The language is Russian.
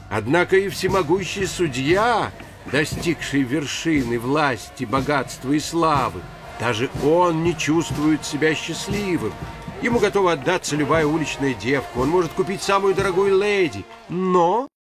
Однако и всемогущий судья, достигший вершины власти, богатства и славы, даже он не чувствует себя счастливым. Ему готова отдаться любая уличная девка, он может купить самую дорогую леди, но